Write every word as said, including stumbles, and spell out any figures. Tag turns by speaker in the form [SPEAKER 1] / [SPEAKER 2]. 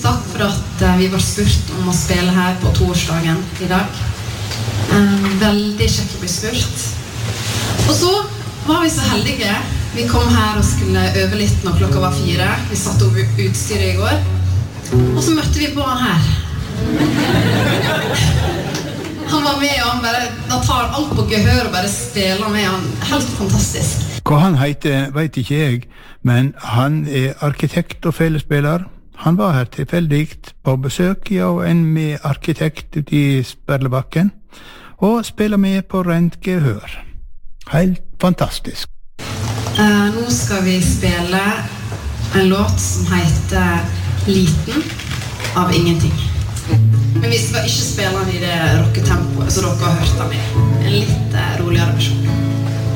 [SPEAKER 1] takk for at uh, vi var spurt om å spille her på torsdagen I dag. Uh, veldig kjekt å bli spurt. Og så var vi så heldige. Vi kom her og skulle øve litt når klokka var fire. Vi satt over utstyret I går. Og så møtte vi på han her. Han var med og han bare, han tar alt på gehør og bare spiller med han. Helt fantastisk.
[SPEAKER 2] Hva han heter vet ikke jeg, men han er arkitekt og fellesspiller. Han var her tilfeldigt på besøk, ja, og en med arkitekt ute I Sperlebakken, og spiller med på rent gehør. Helt fantastisk.
[SPEAKER 1] Uh, nå skal vi spille en låt som heter Liten av Ingenting. Men vi skal ikke spille den I det rocketempoet, så dere har hørt den I en litt uh, roligere versjon.